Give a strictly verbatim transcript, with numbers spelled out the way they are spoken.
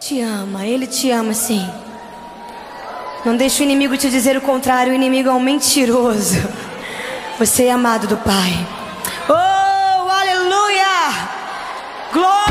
te ama, Ele te ama sim. Não deixe o inimigo te dizer o contrário. O inimigo é um mentiroso. Você é amado do Pai. Oh, aleluia! Glória!